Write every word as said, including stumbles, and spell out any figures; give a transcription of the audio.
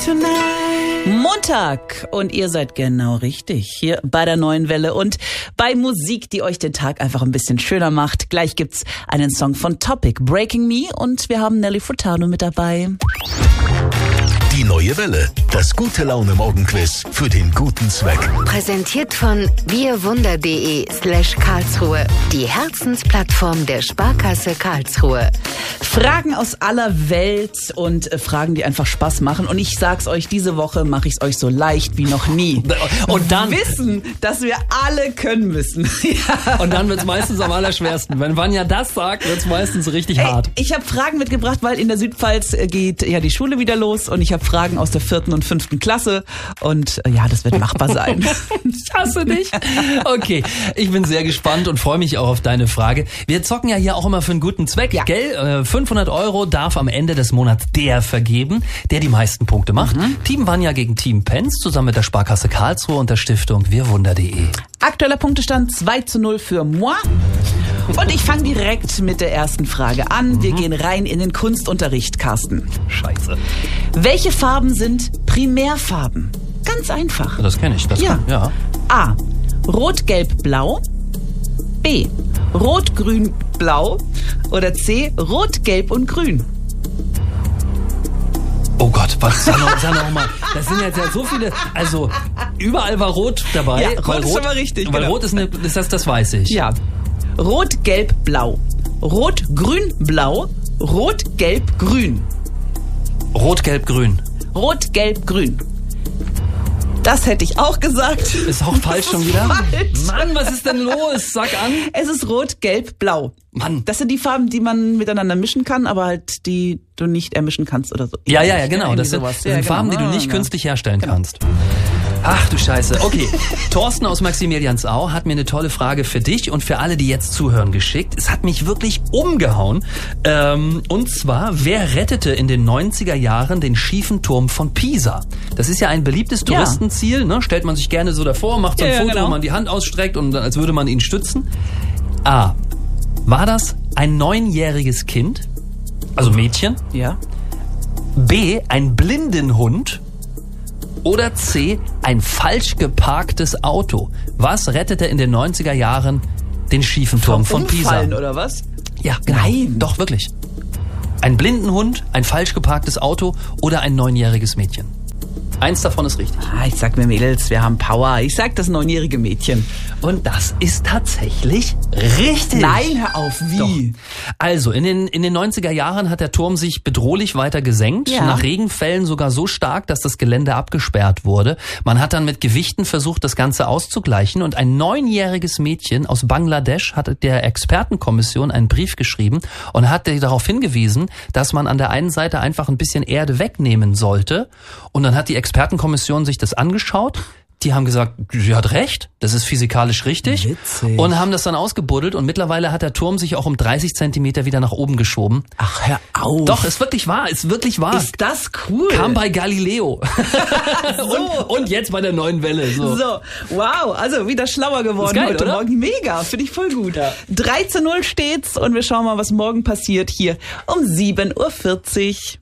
tonight. Montag und ihr seid genau richtig hier bei der Neuen Welle und bei Musik, die euch den Tag einfach ein bisschen schöner macht. Gleich gibt's einen Song von Topic, Breaking Me, und wir haben Nelly Furtado mit dabei. Die Neue Welle, das gute Laune-Morgenquiz für den guten Zweck. Präsentiert von wirwunder.de slash Karlsruhe, die Herzensplattform der Sparkasse Karlsruhe. Fragen aus aller Welt und äh, Fragen, die einfach Spaß machen. Und ich sag's euch, diese Woche mache ich's euch so leicht wie noch nie. Und dann wissen, dass wir alle können müssen. Ja. Und dann wird's meistens am allerschwersten. Wenn Vanja das sagt, wird's meistens richtig Ey, hart. Ich habe Fragen mitgebracht, weil in der Südpfalz geht ja die Schule wieder los und ich habe Fragen aus der vierten und fünften Klasse und äh, ja, das wird machbar sein. Ich hasse dich. Okay, ich bin sehr gespannt und freue mich auch auf deine Frage. Wir zocken ja hier auch immer für einen guten Zweck, Ja. gell? fünfhundert Euro darf am Ende des Monats der vergeben, der die meisten Punkte macht. Mhm. Team Vanja gegen Team Penz zusammen mit der Sparkasse Karlsruhe und der Stiftung wirwunder.de. Aktueller Punktestand zwei zu null für moi. Und ich fange direkt mit der ersten Frage an. Wir gehen rein in den Kunstunterricht, Carsten. Scheiße. Welche Farben sind Primärfarben? Ganz einfach. Das kenne ich. Das Ja. kann, ja. A. Rot, Gelb, Blau. B. Rot, Grün, Blau. Oder C. Rot, Gelb und Grün. Oh Gott, was sag noch, sag noch mal. Das sind jetzt ja so viele, also überall war Rot dabei. Ja, Rot weil ist schon mal richtig, Weil genau. Rot ist, eine, ist das, das weiß ich. Ja. Rot, Gelb, Blau. Rot, Grün, Blau. Rot, Gelb, Grün. Rot, Gelb, Grün. Rot, Gelb, Grün. Das hätte ich auch gesagt. Ist auch falsch Das schon ist wieder. falsch. Mann, was ist denn los? Sag an. Es ist Rot, Gelb, Blau. Mann. Das sind die Farben, die man miteinander mischen kann, aber halt die du nicht ermischen kannst oder so. Ja, ja, ja, genau. Irgendwie Das sind, sowas. das Ja, sind genau. Farben, die du Ah, nicht ja. künstlich herstellen kannst. Ach du Scheiße. Okay, Thorsten aus Maximiliansau hat mir eine tolle Frage für dich und für alle, die jetzt zuhören, geschickt. Es hat mich wirklich umgehauen. Ähm, und zwar, wer rettete in den neunziger Jahren den schiefen Turm von Pisa? Das ist ja ein beliebtes Ja. Touristenziel. Ne? Stellt man sich gerne so davor, macht so ein Ja, ja, Foto, genau. wo man die Hand ausstreckt und als würde man ihn stützen. A. War das ein neunjähriges Kind? Also Mädchen? Ja. B. Ein Blindenhund? Oder C. Ein falsch geparktes Auto? Was rettete in den neunziger Jahren den schiefen Turm von Pisa? Umfallen oder was? Ja, genau. Nein. Doch, wirklich. Ein Blindenhund, ein falsch geparktes Auto oder ein neunjähriges Mädchen? Eins davon ist richtig. Ah, ich sag mir, Mädels, wir haben Power. Ich sag das neunjährige Mädchen. Und das ist tatsächlich richtig. Nein, hör auf, wie? Doch. Also, in den, in den neunziger Jahren hat der Turm sich bedrohlich weiter gesenkt. Ja. Nach Regenfällen sogar so stark, dass das Gelände abgesperrt wurde. Man hat dann mit Gewichten versucht, das Ganze auszugleichen. Und ein neunjähriges Mädchen aus Bangladesch hat der Expertenkommission einen Brief geschrieben und hat darauf hingewiesen, dass man an der einen Seite einfach ein bisschen Erde wegnehmen sollte. Und dann hat die Expertenkommission sich das angeschaut. Die haben gesagt, sie hat recht, das ist physikalisch richtig. Witzig. Und haben das dann ausgebuddelt und mittlerweile hat der Turm sich auch um dreißig Zentimeter wieder nach oben geschoben. Ach, hör auf. Doch, ist wirklich wahr, ist wirklich wahr. Ist das cool? Kam bei Galileo. so. und, und jetzt bei der Neuen Welle. So. So, wow, also wieder schlauer geworden Ist geil, heute oder? Morgen. Mega, finde ich voll gut. drei zu null steht's und wir schauen mal, was morgen passiert hier um sieben Uhr vierzig.